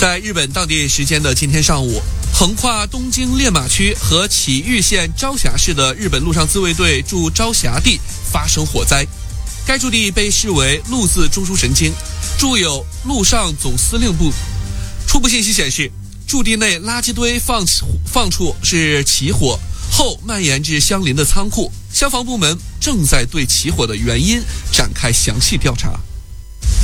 在日本当地时间的今天上午，横跨东京练马区和埼玉县朝霞市的日本陆上自卫队驻朝霞地发生火灾。该驻地被视为陆自中枢神经，驻有陆上总司令部。初步信息显示，驻地内垃圾堆放处是起火后蔓延至相邻的仓库，消防部门正在对起火的原因展开详细调查。